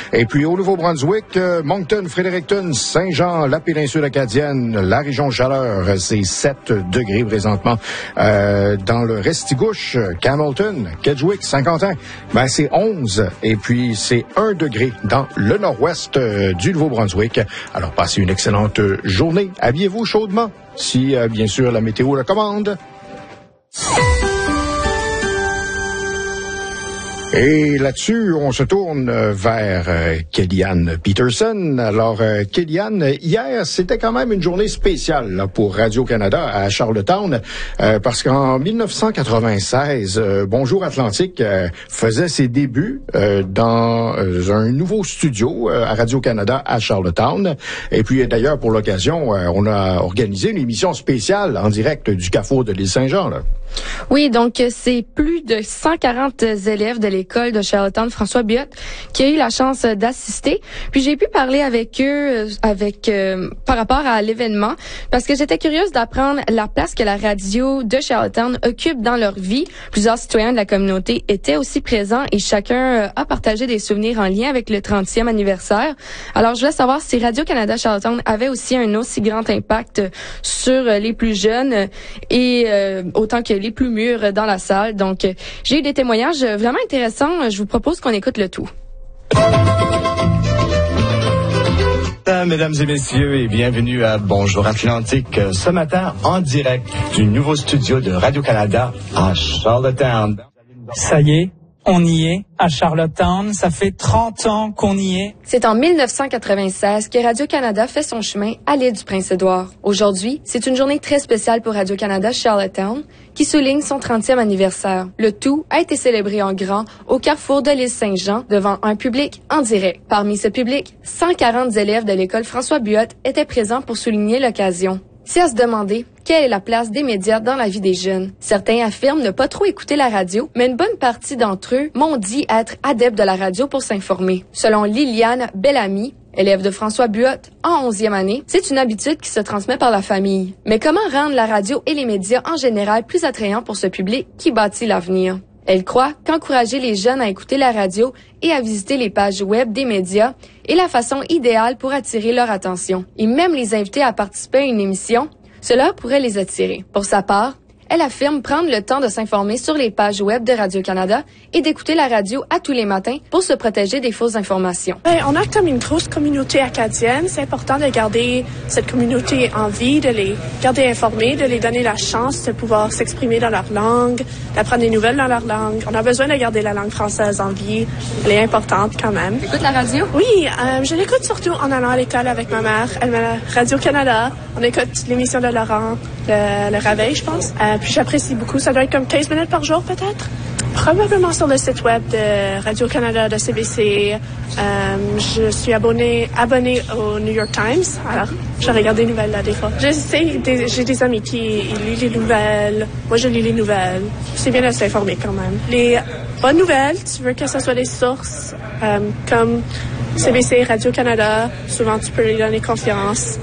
Et puis au Nouveau-Brunswick, Moncton, Fredericton, Saint-Jean, la péninsule acadienne, la région de chaleur, c'est 7 degrés présentement. Dans le Restigouche, Campbellton, Kedgewick, Saint-Quentin, c'est 11. Et puis c'est 1 degré dans le nord-ouest du Nouveau-Brunswick. Alors passez une excellente journée. Habillez-vous chaudement si, bien sûr, la météo le commande. Et là-dessus, on se tourne vers Kellyanne Peterson. Alors, Kellyanne, hier, c'était quand même une journée spéciale là, pour Radio-Canada à Charlottetown, parce qu'en 1996, Bonjour Atlantique faisait ses débuts dans un nouveau studio à Radio-Canada à Charlottetown. Et puis, d'ailleurs, pour l'occasion, on a organisé une émission spéciale en direct du Carrefour de l'île Saint-Jean, là. Oui, donc c'est plus de 140 élèves de l'école de Charlottetown François Biotte qui a eu la chance d'assister. Puis j'ai pu parler avec eux par rapport à l'événement parce que j'étais curieuse d'apprendre la place que la radio de Charlottetown occupe dans leur vie. Plusieurs citoyens de la communauté étaient aussi présents et chacun a partagé des souvenirs en lien avec le 30e anniversaire. Alors je voulais savoir si Radio-Canada Charlottetown avait aussi un aussi grand impact sur les plus jeunes et autant que les plus mûrs dans la salle. Donc, j'ai eu des témoignages vraiment intéressants. Je vous propose qu'on écoute le tout. Mesdames et messieurs, et bienvenue à Bonjour Atlantique. Ce matin, en direct du nouveau studio de Radio-Canada à Charlottetown. Ça y est, on y est, à Charlottetown. Ça fait 30 ans qu'on y est. C'est en 1996 que Radio-Canada fait son chemin à l'île du Prince-Édouard. Aujourd'hui, c'est une journée très spéciale pour Radio-Canada Charlottetown qui souligne son 30e anniversaire. Le tout a été célébré en grand au carrefour de l'île Saint-Jean devant un public en direct. Parmi ce public, 140 élèves de l'école François Biotte étaient présents pour souligner l'occasion. C'est à se demander quelle est la place des médias dans la vie des jeunes. Certains affirment ne pas trop écouter la radio, mais une bonne partie d'entre eux m'ont dit être adeptes de la radio pour s'informer. Selon Liliane Bellamy, élève de François Biotte en 11e année, c'est une habitude qui se transmet par la famille. Mais comment rendre la radio et les médias en général plus attrayants pour ce public qui bâtit l'avenir? Elle croit qu'encourager les jeunes à écouter la radio et à visiter les pages web des médias est la façon idéale pour attirer leur attention. Et même les inviter à participer à une émission, cela pourrait les attirer. Pour sa part, elle affirme prendre le temps de s'informer sur les pages web de Radio-Canada et d'écouter la radio à tous les matins pour se protéger des fausses informations. On a comme une grosse communauté acadienne. C'est important de garder cette communauté en vie, de les garder informés, de les donner la chance de pouvoir s'exprimer dans leur langue, d'apprendre des nouvelles dans leur langue. On a besoin de garder la langue française en vie. Elle est importante quand même. Tu écoutes la radio? Oui, je l'écoute surtout en allant à l'école avec ma mère. Elle met Radio-Canada. On écoute l'émission de Laurent, le Réveil, je pense. Puis j'apprécie beaucoup. Ça doit être comme 15 minutes par jour, peut-être. Probablement sur le site web de Radio-Canada, de CBC. Je suis abonnée au New York Times. Alors, je regarde des nouvelles là, des fois. J'ai des amis qui lisent les nouvelles. Moi, je lis les nouvelles. C'est bien de s'informer quand même. Les bonnes nouvelles, tu veux que ce soit des sources comme CBC, Radio-Canada. Souvent, tu peux lui donner confiance.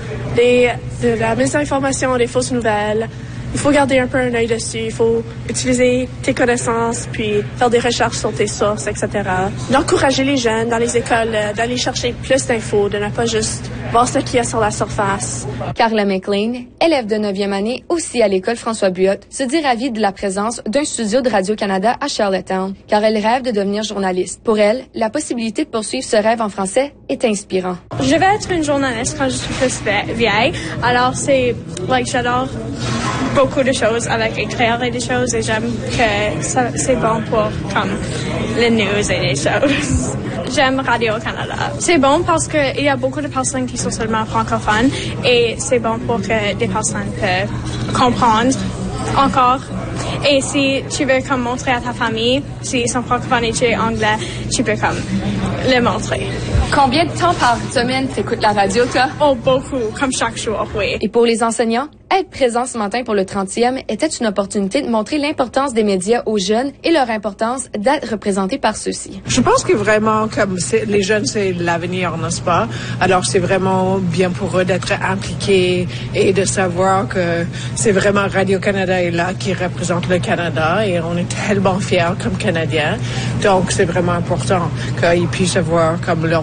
De la mésinformation, des fausses nouvelles. Il faut garder un peu un œil dessus. Il faut utiliser tes connaissances, puis faire des recherches sur tes sources, etc. D'encourager les jeunes dans les écoles, d'aller chercher plus d'infos, de ne pas juste voir ce qu'il y a sur la surface. Carla McLean, élève de 9e année, aussi à l'école François Biotte, se dit ravie de la présence d'un studio de Radio-Canada à Charlottetown, car elle rêve de devenir journaliste. Pour elle, la possibilité de poursuivre ce rêve en français est inspirant. Je vais être une journaliste quand je suis plus vieille. Alors, j'adore beaucoup de choses avec écrire et des choses et j'aime que c'est bon pour comme les news et les choses. J'aime Radio-Canada. C'est bon parce qu'il y a beaucoup de personnes qui sont seulement francophones et c'est bon pour que des personnes peuvent comprendre encore. Et si tu veux comme montrer à ta famille, s'ils sont francophones et tu es anglais, tu peux comme le montrer. Combien de temps par semaine t'écoutes la radio, toi? Oh, beaucoup, comme chaque jour, oui. Et pour les enseignants, être présent ce matin pour le 30e était une opportunité de montrer l'importance des médias aux jeunes et leur importance d'être représentés par ceux-ci. Je pense que vraiment, comme les jeunes, c'est l'avenir, n'est-ce pas? Alors, c'est vraiment bien pour eux d'être impliqués et de savoir que c'est vraiment Radio-Canada est là qui représente le Canada et on est tellement fiers comme Canadiens. Donc, c'est vraiment important qu'ils puissent avoir comme leur